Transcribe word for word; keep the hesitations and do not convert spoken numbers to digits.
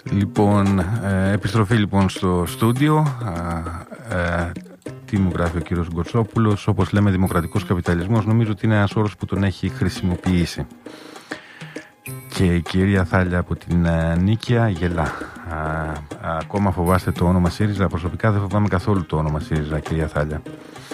Λοιπόν, ε, επιστροφή λοιπόν στο στούντιο. Ε, ε, τι μου γράφει ο κύριος Γκοτσόπουλος? Όπως λέμε, δημοκρατικός καπιταλισμός, νομίζω ότι είναι ένας όρος που τον έχει χρησιμοποιήσει. Και η κυρία Θάλια από την ε, Νίκαια γελά. Α, ακόμα φοβάστε το όνομα ΣΥΡΙΖΑ? Προσωπικά δεν φοβάμαι καθόλου το όνομα ΣΥΡΙΖΑ, κυρία Θάλια.